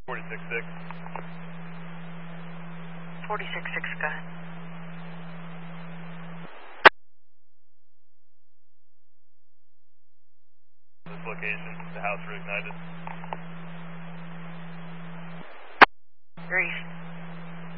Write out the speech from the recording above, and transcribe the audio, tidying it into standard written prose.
46-6. 46-6, go ahead. This location, the house reignited. Greece.